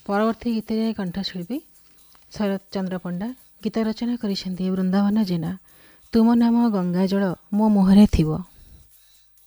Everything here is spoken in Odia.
ପରବର୍ତ୍ତୀ ଗୀତରେ କଣ୍ଠଶିଳ୍ପୀ ଶରତ ଚନ୍ଦ୍ର ପଣ୍ଡା, ଗୀତ ରଚନା କରିଛନ୍ତି ବୃନ୍ଦାବନ ଜେନା। ତୁମ ନାମ ଗଙ୍ଗା ଜଳ ମୋ ମୁହଁରେ ଥିବ।